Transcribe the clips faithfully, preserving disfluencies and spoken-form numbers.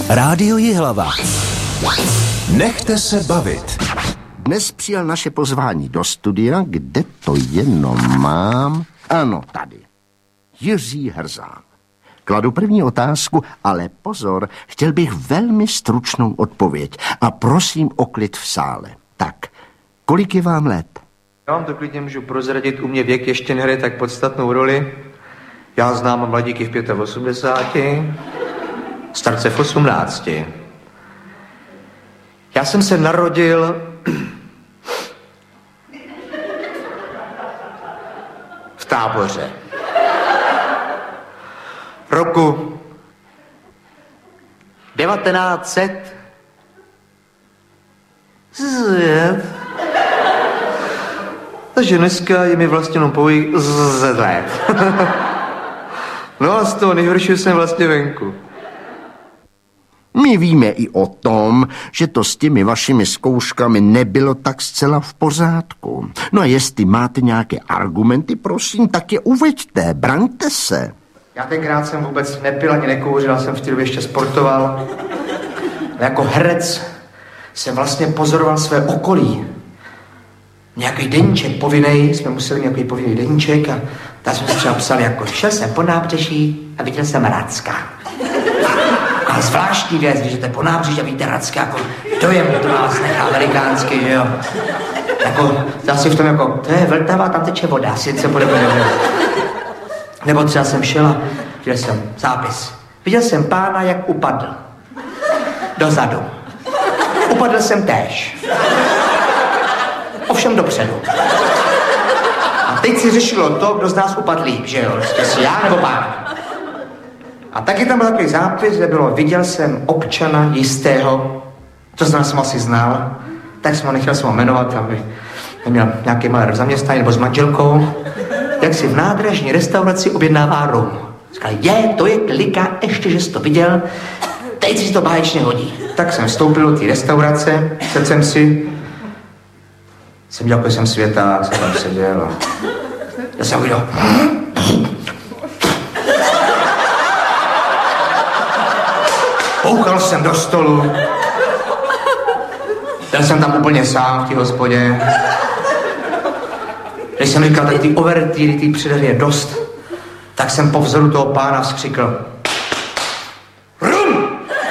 Rádio Jihlava. Nechte se bavit. Dnes přijal naše pozvání do studia, kde to jenom mám. Ano, tady. Jiří Hrzán. Kladu první otázku, ale pozor, chtěl bych velmi stručnou odpověď a prosím o klid v sále. Tak, kolik je vám let? Já vám to klidně můžu prozradit, u mě věk ještě nehraje tak podstatnou roli. Já znám mladíky v osmdesáti pěti, starce v osmnácti. Já jsem se narodil v Táboře. Roku devatenáct set Takže dneska je mi vlastně jenom pouhých z let. No a z toho nejhoršího jsem vlastně venku. My víme i o tom, že to s těmi vašimi zkouškami nebylo tak zcela v pořádku. No a jestli máte nějaké argumenty, prosím, tak je uveďte, braňte se. Já tenkrát jsem vůbec nepil ani nekouřil, já jsem v té době ještě sportoval. A jako herec jsem vlastně pozoroval své okolí. Nějaký deníček povinnej, jsme museli nějaký povinný deníček a tam jsme si třeba psali jako šel jsem po nábřeží a viděl jsem Racka. A zvláštní věc, když jdete po nábřeží a vidíte Racka, jako dojem to vás nechá velikánský, že jo. Jako zase v tom jako, to je Vltava, tam teče voda, asi něco podobného. Nebo třeba jsem šel a viděl jsem zápis. Viděl jsem pána, jak upadl. Dozadu. Upadl jsem též. Ovšem dopředu. A teď si řešilo to, kdo z nás upadl líp, že jo? Jestli já nebo pán. A taky tam byl takový zápis, kde bylo, viděl jsem občana jistého, to z nás jsem asi znal, tak jsem ho nechtěl jsem ho jmenovat, aby neměl nějaký malé zaměstnání nebo s manželkou, jak si v nádražní restauraci objednává rum. Říkal, je, to je klika, ještě, že jsi to viděl, teď si to báječně hodí. Tak jsem vstoupil do té restaurace, sedl jsem si, jsem dělal, jsem světa, jsem tam seděl a já jsem viděl. Poukal jsem do stolu. Byl jsem tam úplně sám v té hospodě. Když jsem říkal, tady ty overtýry, ty předehry je dost, tak jsem po vzoru toho pána vzkřikl. Rum!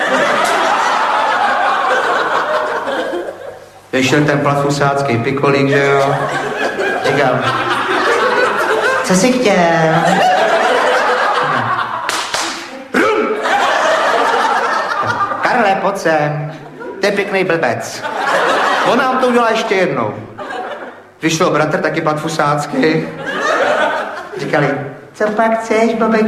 Vyšel ten platfusácký pikolík, že jo? Říkal, co jsi chtěl? Rum! Karle, pojď sem. To je pěkný blbec. On nám to udělá ještě jednou. Vyšel bratr, taky platfusácký. Říkali, co pak chceš, blbečku?